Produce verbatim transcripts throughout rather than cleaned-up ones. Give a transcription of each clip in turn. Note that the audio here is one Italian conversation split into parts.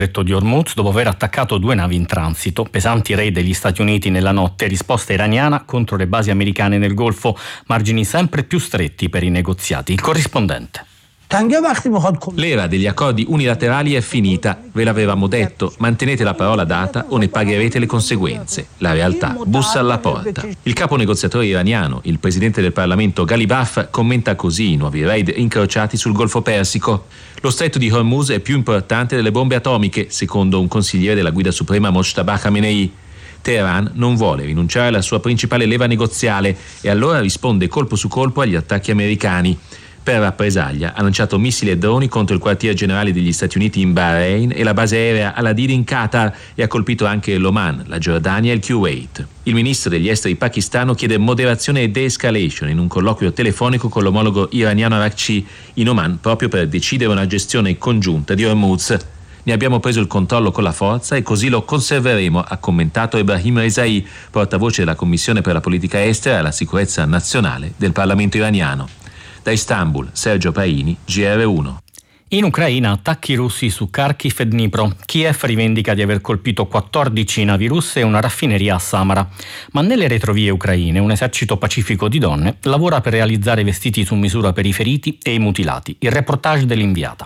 Stretto di Hormuz dopo aver attaccato due navi in transito. Pesanti raid degli Stati Uniti nella notte, risposta iraniana contro le basi americane nel Golfo, margini sempre più stretti per i negoziati. Il corrispondente. L'era degli accordi unilaterali è finita, ve l'avevamo detto, mantenete la parola data o ne pagherete le conseguenze. La realtà bussa alla porta. Il capo negoziatore iraniano, il presidente del Parlamento Ghalibaf, commenta così i nuovi raid incrociati sul Golfo Persico. Lo stretto di Hormuz è più importante delle bombe atomiche, secondo un consigliere della guida suprema Mojtaba Khamenei. Teheran non vuole rinunciare alla sua principale leva negoziale e allora risponde colpo su colpo agli attacchi americani. Per rappresaglia ha lanciato missili e droni contro il quartier generale degli Stati Uniti in Bahrain e la base aerea Al-Adid in Qatar e ha colpito anche l'Oman, la Giordania e il Kuwait. Il ministro degli esteri pakistano chiede moderazione e de-escalation in un colloquio telefonico con l'omologo iraniano Araghchi in Oman proprio per decidere una gestione congiunta di Hormuz. Ne abbiamo preso il controllo con la forza e così lo conserveremo, ha commentato Ebrahim Rezai, portavoce della Commissione per la politica estera e la sicurezza nazionale del Parlamento iraniano. Da Istanbul, Sergio Paini, G R uno. In Ucraina attacchi russi su Kharkiv e Dnipro. Kiev rivendica di aver colpito quattordici navi russe e una raffineria a Samara. Ma nelle retrovie ucraine un esercito pacifico di donne lavora per realizzare vestiti su misura per i feriti e i mutilati. Il reportage dell'inviata.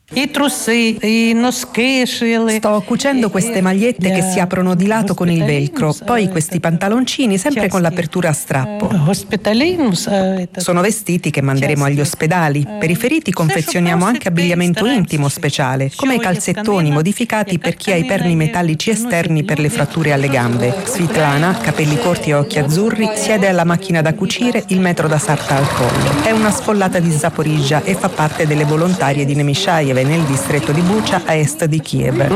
Sto cucendo queste magliette che si aprono di lato con il velcro, poi questi pantaloncini sempre con l'apertura a strappo. Sono vestiti che manderemo agli ospedali. Per i feriti confezioniamo anche abbigliamento intimo speciale, come i calzettoni modificati per chi ha i perni metallici esterni per le fratture alle gambe. Svitlana, capelli corti e occhi azzurri, siede alla macchina da cucire, il metro da sarta al collo. È una sfollata di Zaporizhzhia e fa parte delle volontarie di Nemishayev nel distretto di Bucha a est di Kiev.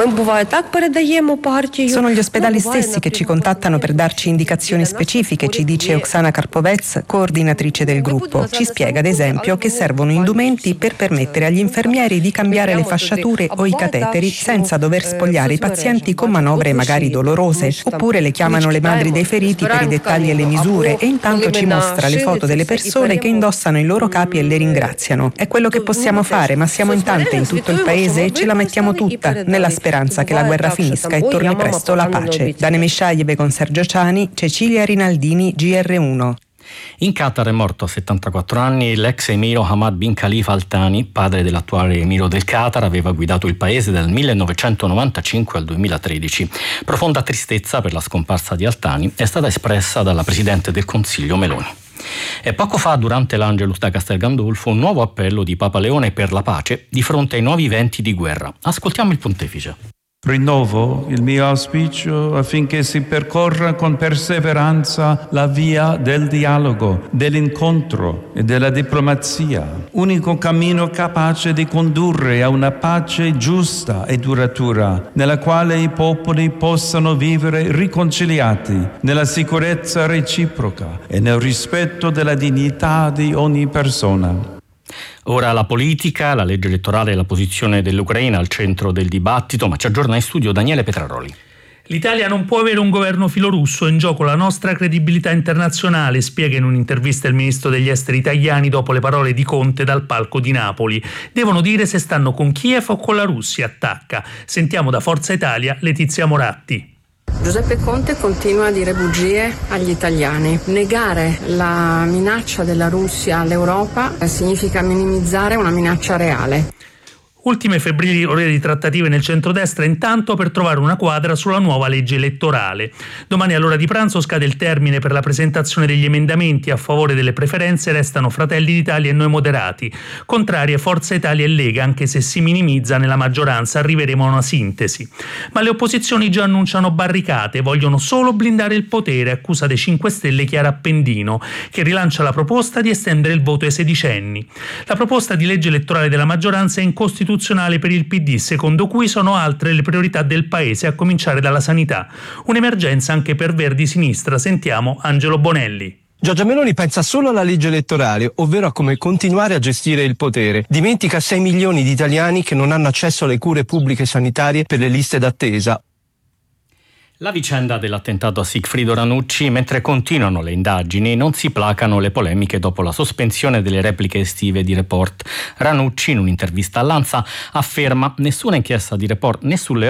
Sono gli ospedali stessi che ci contattano per darci indicazioni specifiche, ci dice Oksana Karpovets, coordinatrice del gruppo. Ci spiega ad esempio che servono indumenti per permettere agli infermieri di cambiare le fasciature o i cateteri senza dover spogliare i pazienti con manovre magari dolorose, oppure le chiamano le madri dei feriti per i dettagli e le misure e intanto ci mostra le foto delle persone che indossano i loro capi e le ringraziano. È quello che possiamo fare, ma siamo in tante in tutto il paese e ce la mettiamo tutta nella speranza che la guerra finisca e torni presto la pace. Da Nemishayev con Sergio Ciani, Cecilia Rinaldini, G R uno. In Qatar è morto a settantaquattro anni l'ex emiro Hamad bin Khalifa Al Thani, padre dell'attuale emiro del Qatar. Aveva guidato il paese dal millenovecentonovantacinque al duemilatredici. Profonda tristezza per la scomparsa di Al Thani è stata espressa dalla Presidente del Consiglio Meloni. E poco fa, durante l'Angelus da Castel Gandolfo, un nuovo appello di Papa Leone per la pace di fronte ai nuovi venti di guerra. Ascoltiamo il pontefice. Rinnovo il mio auspicio affinché si percorra con perseveranza la via del dialogo, dell'incontro e della diplomazia, unico cammino capace di condurre a una pace giusta e duratura, nella quale i popoli possano vivere riconciliati nella sicurezza reciproca e nel rispetto della dignità di ogni persona. Ora la politica, la legge elettorale e la posizione dell'Ucraina al centro del dibattito, ma ci aggiorna in studio Daniele Petraroli. L'Italia non può avere un governo filorusso, in gioco la nostra credibilità internazionale, spiega in un'intervista il ministro degli esteri italiani dopo le parole di Conte dal palco di Napoli. Devono dire se stanno con Kiev o con la Russia, attacca. Sentiamo da Forza Italia Letizia Moratti. Giuseppe Conte continua a dire bugie agli italiani. Negare la minaccia della Russia all'Europa significa minimizzare una minaccia reale. Ultime febbrili ore di trattative nel centrodestra intanto per trovare una quadra sulla nuova legge elettorale. Domani all'ora di pranzo scade il termine per la presentazione degli emendamenti. A favore delle preferenze restano Fratelli d'Italia e Noi Moderati. Contrarie Forza Italia e Lega, anche se si minimizza nella maggioranza arriveremo a una sintesi. Ma le opposizioni già annunciano barricate, vogliono solo blindare il potere, accusa dei cinque Stelle Chiara Appendino, che rilancia la proposta di estendere il voto ai sedicenni. La proposta di legge elettorale della maggioranza è incostituzionale per il P D, secondo cui sono altre le priorità del paese, a cominciare dalla sanità. Un'emergenza anche per Verdi Sinistra. Sentiamo Angelo Bonelli. Giorgia Meloni pensa solo alla legge elettorale, ovvero a come continuare a gestire il potere. Dimentica sei milioni di italiani che non hanno accesso alle cure pubbliche sanitarie per le liste d'attesa. La vicenda dell'attentato a Sigfrido Ranucci, mentre continuano le indagini, non si placano le polemiche dopo la sospensione delle repliche estive di Report. Ranucci, in un'intervista all'Ansa, afferma: nessuna inchiesta di Report né sulle